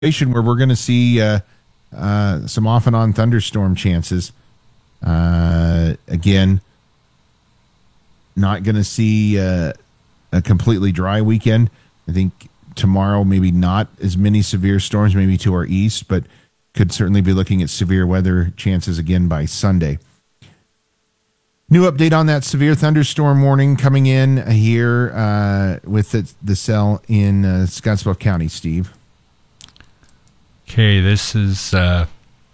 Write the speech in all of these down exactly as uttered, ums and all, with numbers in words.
where we're going to see uh, uh, some off and on thunderstorm chances. Uh, again, not going to see uh, a completely dry weekend. I think tomorrow maybe not as many severe storms, maybe to our east, but could certainly be looking at severe weather chances again by Sunday. New update on that severe thunderstorm warning coming in here uh, with the, the cell in uh, Scottsbluff County, Steve. Okay, this is uh,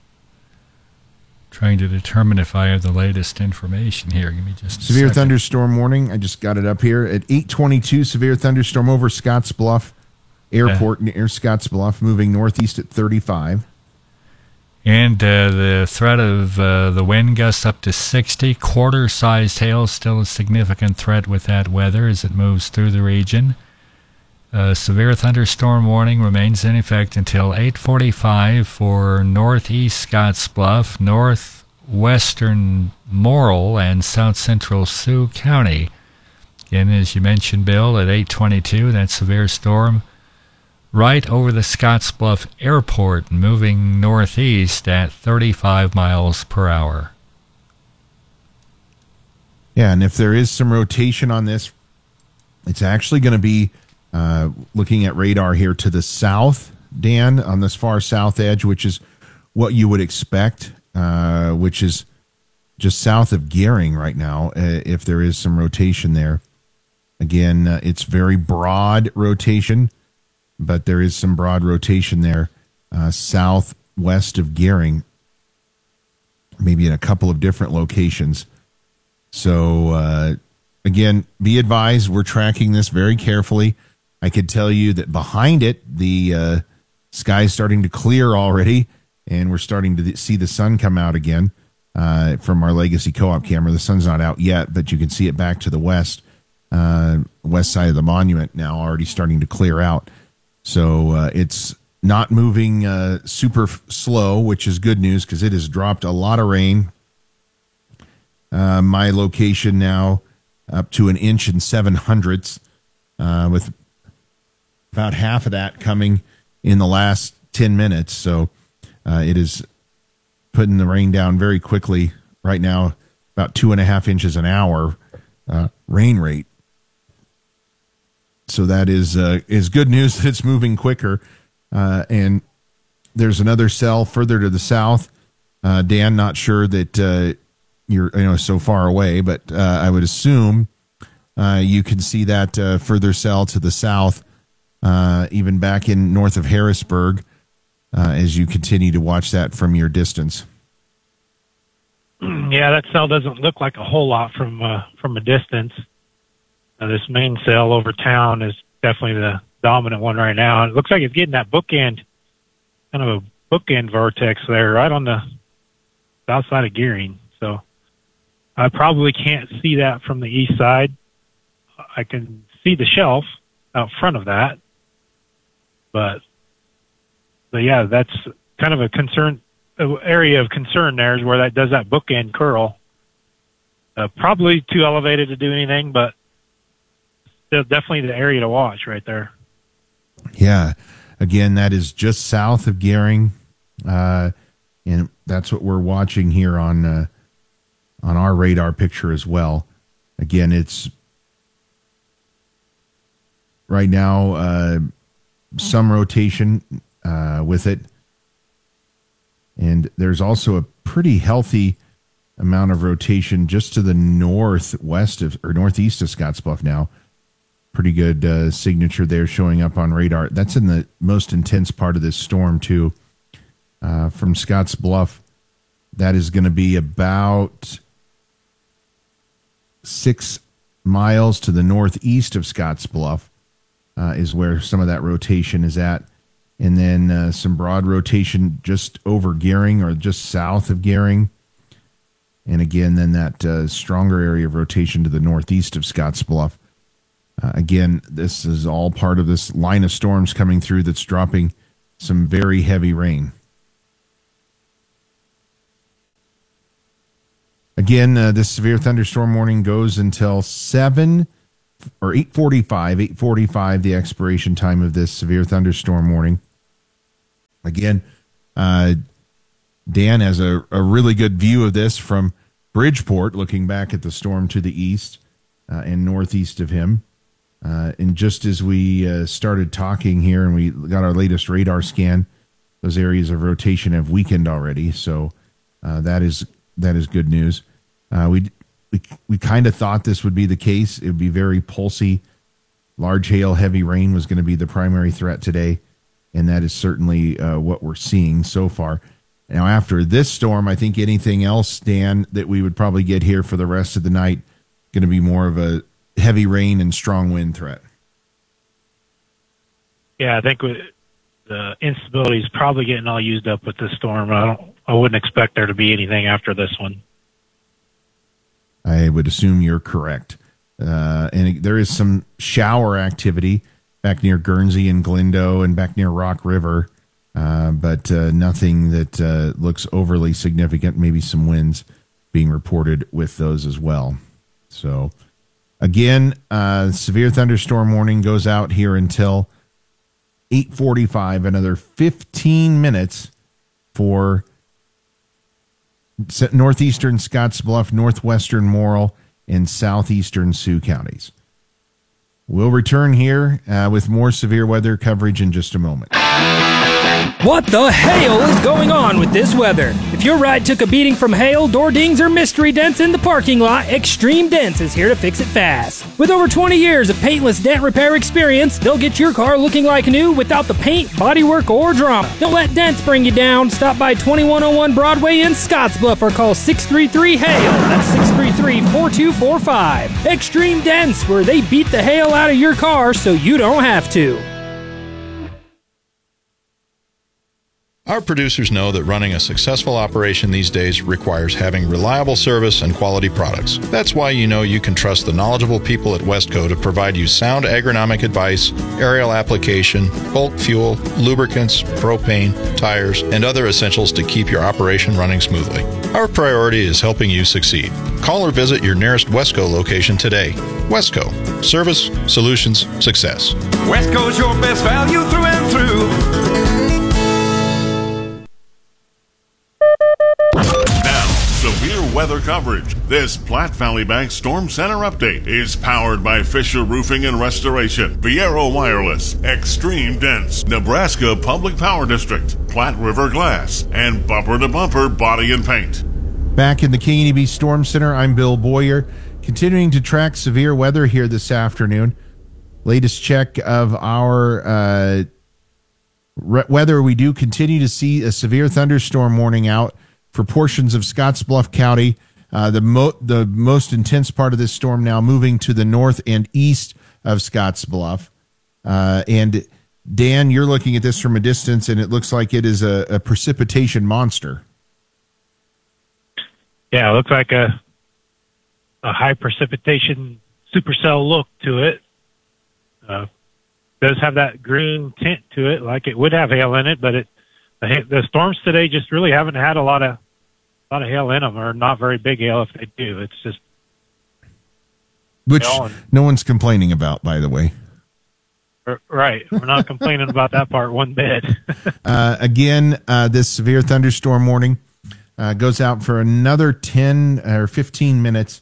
trying to determine if I have the latest information here. Give me just a Severe second. thunderstorm warning. I just got it up here at eight twenty-two. Severe thunderstorm over Scottsbluff Airport near Scottsbluff, moving northeast at thirty-five. And uh, the threat of uh, the wind gusts up to sixty. Quarter-sized hail still a significant threat with that weather as it moves through the region. Uh, severe thunderstorm warning remains in effect until eight forty-five for northeast Scottsbluff, northwestern Morrill, and south-central Sioux County. Again, as you mentioned, Bill, at eight twenty-two, that severe storm right over the Scottsbluff Airport, moving northeast at thirty-five miles per hour. Yeah, and if there is some rotation on this, it's actually going to be uh, looking at radar here to the south, Dan, on this far south edge, which is what you would expect, uh, which is just south of Gehring right now, uh, if there is some rotation there. Again, uh, it's very broad rotation, but there is some broad rotation there uh, southwest of Gehring, maybe in a couple of different locations. So, uh, again, be advised, we're tracking this very carefully. I could tell you that behind it, the uh, sky's starting to clear already, and we're starting to th- see the sun come out again uh, from our Legacy Co-op camera. The sun's not out yet, but you can see it back to the west, uh, west side of the monument now, already starting to clear out. So uh, it's not moving uh, super f- slow, which is good news because it has dropped a lot of rain. Uh, my location now up to an inch and seven hundredths, uh, with about half of that coming in the last ten minutes. So uh, it is putting the rain down very quickly right now, about two and a half inches an hour uh, rain rate. So that is uh, is good news that it's moving quicker. Uh, and there's another cell further to the south. Uh, Dan, not sure that uh, you're you know so far away, but uh, I would assume uh, you can see that uh, further cell to the south, uh, even back in north of Harrisburg, uh, as you continue to watch that from your distance. Yeah, that cell doesn't look like a whole lot from uh, from a distance. Uh, this main cell over town is definitely the dominant one right now. It looks like it's getting that bookend, kind of a bookend vortex there, right on the south side of Gehring. So I probably can't see that from the east side. I can see the shelf out front of that, but but yeah, that's kind of a concern uh, area of concern. There is where that does that bookend curl. Uh, probably too elevated to do anything, but still definitely the area to watch right there. Yeah, again, that is just south of Gehring, uh, and that's what we're watching here on uh, on our radar picture as well. Again, it's right now uh, some rotation uh, with it, and there's also a pretty healthy amount of rotation just to the northwest of or northeast of Scottsbluff now. Pretty good uh, signature there showing up on radar. That's in the most intense part of this storm, too. Uh, from Scottsbluff, that is going to be about six miles to the northeast of Scottsbluff, uh, is where some of that rotation is at. And then uh, some broad rotation just over Gehring or just south of Gehring. And again, then that uh, stronger area of rotation to the northeast of Scottsbluff. Uh, again, this is all part of this line of storms coming through that's dropping some very heavy rain. Again, uh, this severe thunderstorm warning goes until seven or eight forty-five, eight forty-five, the expiration time of this severe thunderstorm warning. Again, uh, Dan has a, a really good view of this from Bridgeport, looking back at the storm to the east uh, and northeast of him. Uh, and just as we uh, started talking here and we got our latest radar scan, those areas of rotation have weakened already. So uh, that is that is good news. Uh, we we, we kind of thought this would be the case. It would be very pulsy. Large hail, heavy rain was going to be the primary threat today. And that is certainly uh, what we're seeing so far. Now, after this storm, I think anything else, Dan, that we would probably get here for the rest of the night, going to be more of a heavy rain and strong wind threat. Yeah, I think with the instability is probably getting all used up with this storm. I don't. I wouldn't expect there to be anything after this one. I would assume you're correct. Uh, and there is some shower activity back near Guernsey and Glendo and back near Rock River. Uh, but uh, nothing that uh, looks overly significant. Maybe some winds being reported with those as well. So, again, uh, severe thunderstorm warning goes out here until eight forty-five. Another fifteen minutes for northeastern Scottsbluff, northwestern Morrill, and southeastern Sioux counties. We'll return here uh, with more severe weather coverage in just a moment. What the hail is going on with this weather? If your ride took a beating from hail, door dings, or mystery dents in the parking lot, Extreme Dents is here to fix it fast. With over twenty years of paintless dent repair experience, they'll get your car looking like new without the paint, bodywork, or drama. Don't let dents bring you down. Stop by twenty-one oh one Broadway in Scottsbluff or call six three three hail. That's six three three, four two four five. Extreme Dents, where they beat the hail out of your car so you don't have to. Our producers know that running a successful operation these days requires having reliable service and quality products. That's why you know you can trust the knowledgeable people at Westco to provide you sound agronomic advice, aerial application, bulk fuel, lubricants, propane, tires, and other essentials to keep your operation running smoothly. Our priority is helping you succeed. Call or visit your nearest Westco location today. Westco. Service, solutions, success. Westco's your best value through and through. Severe weather coverage. This Platte Valley Bank Storm Center update is powered by Fisher Roofing and Restoration, Viero Wireless, Extreme Dents, Nebraska Public Power District, Platte River Glass, and Bumper to Bumper Body and Paint. Back in the K N E B Storm Center, I'm Bill Boyer, continuing to track severe weather here this afternoon. Latest check of our uh, re- weather, we do continue to see a severe thunderstorm warning out for portions of Scottsbluff County. Uh, the, mo- the most intense part of this storm now moving to the north and east of Scottsbluff. Uh, and Dan, you're looking at this from a distance, and it looks like it is a, a precipitation monster. Yeah, it looks like a a high precipitation supercell look to it. Uh, does have that green tint to it, like it would have hail in it, but it the, the storms today just really haven't had a lot of a lot of hail in them, or not very big hail if they do. It's just which and, no one's complaining about, by the way. Right, we're not complaining about that part one bit. uh, again, uh, this severe thunderstorm warning uh, goes out for another ten or fifteen minutes.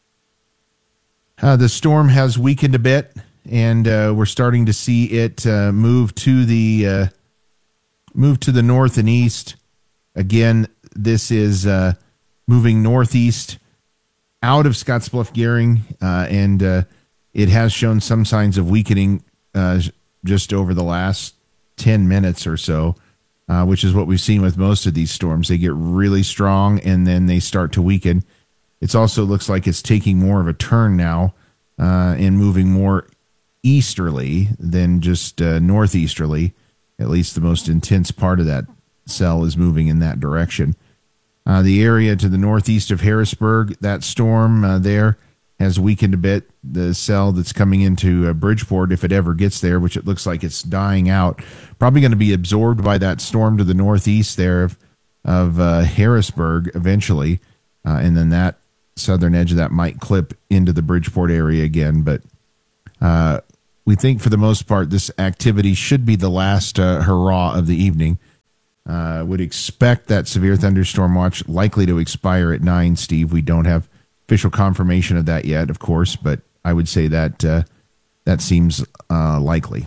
Uh, the storm has weakened a bit, and uh, we're starting to see it uh, move to the uh, move to the north and east. Again, this is uh, moving northeast out of Scottsbluff Gehring, uh, and uh, it has shown some signs of weakening uh, just over the last ten minutes or so, uh, which is what we've seen with most of these storms. They get really strong, and then they start to weaken. It also looks like it's taking more of a turn now uh, and moving more easterly than just uh, northeasterly. At least the most intense part of that cell is moving in that direction. Uh, the area to the northeast of Harrisburg, that storm uh, there has weakened a bit. The cell that's coming into uh, Bridgeport, if it ever gets there, which it looks like it's dying out, probably going to be absorbed by that storm to the northeast there of, of uh, Harrisburg eventually. Uh, and then that southern edge of that might clip into the Bridgeport area again. But uh, we think for the most part, this activity should be the last uh, hurrah of the evening. Uh, would expect that severe thunderstorm watch likely to expire at nine, Steve. We don't have official confirmation of that yet, of course, but I would say that uh, that seems uh, likely.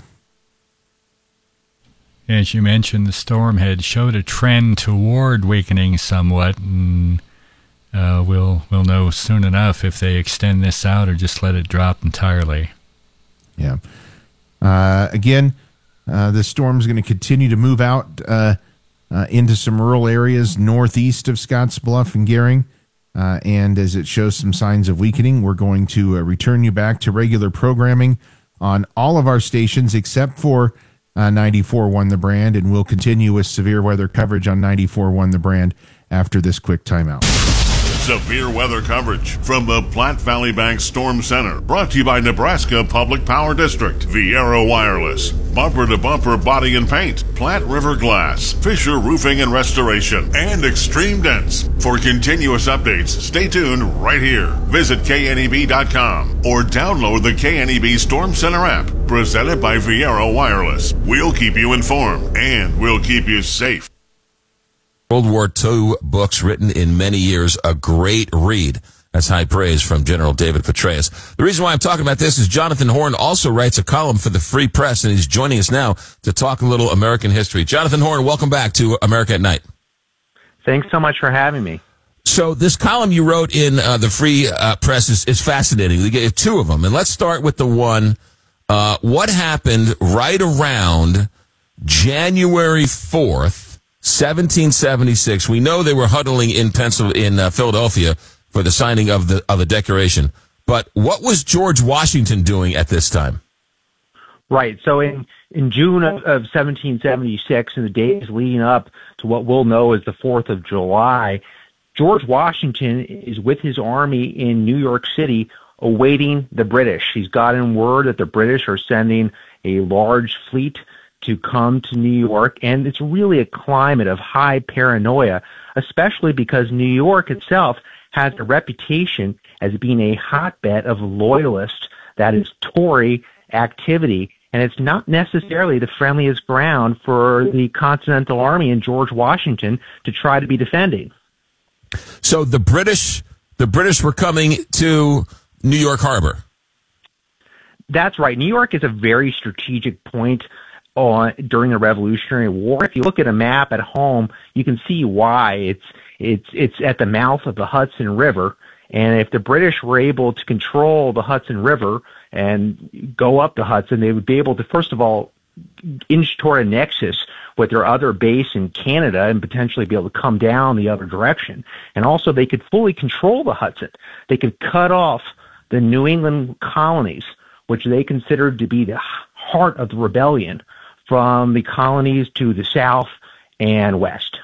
As you mentioned, the storm had showed a trend toward weakening somewhat, and uh, we'll we'll know soon enough if they extend this out or just let it drop entirely. Yeah. Uh, again, uh, the storm's going to continue to move out uh, uh, into some rural areas northeast of Scottsbluff and Gering. Uh, and as it shows some signs of weakening, we're going to uh, return you back to regular programming on all of our stations except for uh, ninety-four point one The Brand. And we'll continue with severe weather coverage on ninety-four point one The Brand after this quick timeout. Severe weather coverage from the Platte Valley Bank Storm Center. Brought to you by Nebraska Public Power District, Viero Wireless, Bumper to Bumper Body and Paint, Platte River Glass, Fisher Roofing and Restoration, and Extreme Dents. For continuous updates, stay tuned right here. Visit K N E B dot com or download the K N E B Storm Center app, presented by Viero Wireless. We'll keep you informed, and we'll keep you safe. World War Two books written in many years, a great read. That's high praise from General David Petraeus. The reason why I'm talking about this is Jonathan Horn also writes a column for the Free Press, and he's joining us now to talk a little American history. Jonathan Horn, welcome back to America at Night. Thanks so much for having me. So this column you wrote in uh, the Free uh, Press is, is fascinating. We get two of them, and let's start with the one, uh, what happened right around January fourth, seventeen seventy-six. We know they were huddling in Pencil in uh, Philadelphia for the signing of the of the Declaration. But what was George Washington doing at this time? Right. So in in June of, of seventeen seventy-six, in the days leading up to what we'll know as the fourth of July, George Washington is with his army in New York City awaiting the British. He's gotten word that the British are sending a large fleet to come to New York, and it's really a climate of high paranoia, especially because New York itself has a reputation as being a hotbed of loyalist, that is Tory activity, and it's not necessarily the friendliest ground for the Continental Army and George Washington to try to be defending. So the British, the British were coming to New York Harbor. That's right. New York is a very strategic point on during the Revolutionary War. If you look at a map at home, you can see why. It's it's it's at the mouth of the Hudson River, and if the British were able to control the Hudson River and go up the Hudson, they would be able to, first of all, inch toward a nexus with their other base in Canada and potentially be able to come down the other direction. And also they could fully control the Hudson. They could cut off the New England colonies, which they considered to be the heart of the rebellion, from the colonies to the south and west.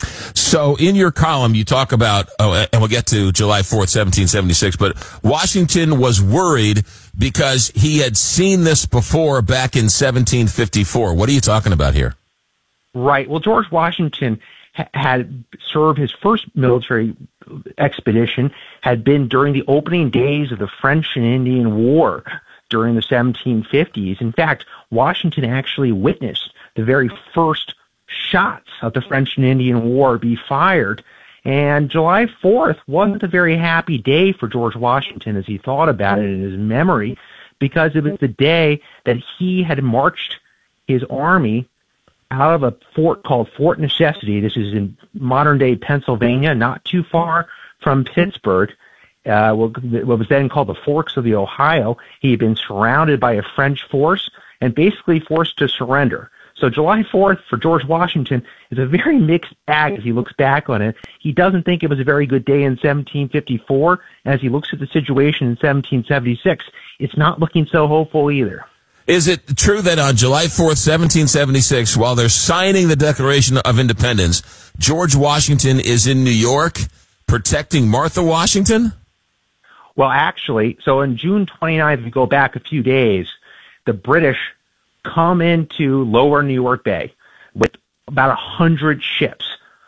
So in your column, you talk about, oh, and we'll get to July fourth, seventeen seventy-six, but Washington was worried because he had seen this before back in seventeen fifty-four. What are you talking about here? Right. Well, George Washington ha- had served his first military expedition, had been during the opening days of the French and Indian War during the seventeen fifties. In fact, Washington actually witnessed the very first shots of the French and Indian War be fired. And July fourth wasn't a very happy day for George Washington as he thought about it in his memory, because it was the day that he had marched his army out of a fort called Fort Necessity. This is in modern-day Pennsylvania, not too far from Pittsburgh. Uh, what was then called the Forks of the Ohio. He had been surrounded by a French force and basically forced to surrender. So July fourth for George Washington is a very mixed bag as he looks back on it. He doesn't think it was a very good day in seventeen fifty-four. As he looks at the situation in seventeen seventy-six, it's not looking so hopeful either. Is it true that on July fourth, seventeen seventy-six, while they're signing the Declaration of Independence, George Washington is in New York protecting Martha Washington? Well, actually, so on June twenty-ninth, if you go back a few days, the British come into lower New York Bay with about a hundred ships.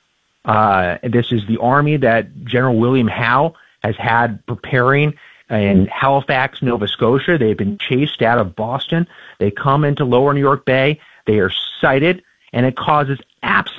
Uh, this is the army that General William Howe has had preparing in Halifax, Nova Scotia. They've been chased out of Boston. They come into lower New York Bay. They are sighted, and it causes absolute